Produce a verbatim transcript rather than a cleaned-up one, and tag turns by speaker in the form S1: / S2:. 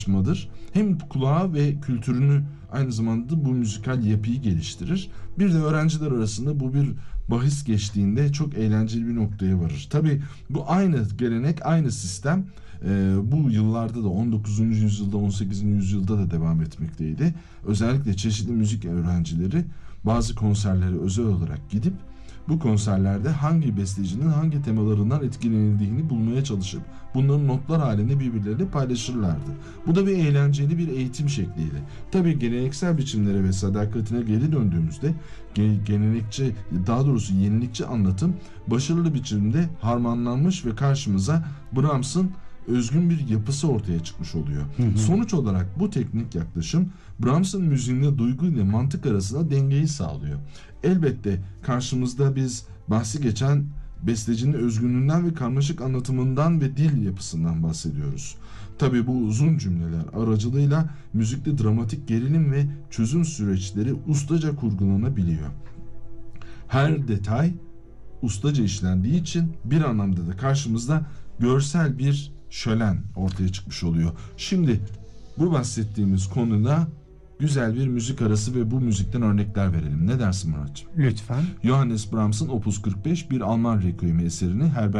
S1: çalışmadır. Hem kulağı ve kültürünü aynı zamanda bu müzikal yapıyı geliştirir. Bir de öğrenciler arasında bu bir bahis geçtiğinde çok eğlenceli bir noktaya varır. Tabii bu aynı gelenek, aynı sistem e, bu yıllarda da on dokuzuncu yüzyılda, on sekizinci yüzyılda da devam etmekteydi. Özellikle çeşitli müzik öğrencileri bazı konserlere özel olarak gidip bu konserlerde hangi bestecinin hangi temalarından etkilenildiğini bulmaya çalışıp bunların notlar halinde birbirleriyle paylaşırlardı. Bu da bir eğlenceli bir eğitim şekliydi. Tabii geleneksel biçimlere ve sadakatine geri döndüğümüzde gelenekçi, daha doğrusu yenilikçi anlatım başarılı biçimde harmanlanmış ve karşımıza Brahms'ın özgün bir yapısı ortaya çıkmış oluyor. Hı hı. Sonuç olarak bu teknik yaklaşım Brahms'ın müziğinde duygu ile mantık arasında dengeyi sağlıyor. Elbette karşımızda biz bahsi geçen bestecinin özgünlüğünden ve karmaşık anlatımından ve dil yapısından bahsediyoruz. Tabii bu uzun cümleler aracılığıyla müzikte dramatik gerilim ve çözüm süreçleri ustaca kurgulanabiliyor. Her detay ustaca işlendiği için bir anlamda da karşımızda görsel bir şölen ortaya çıkmış oluyor. Şimdi bu bahsettiğimiz konuda güzel bir müzik arası ve bu müzikten örnekler verelim. Ne dersin Muratcığım?
S2: Lütfen.
S1: Johannes Brahms'ın Opus kırk beş bir Alman Requiemi eserini Herbert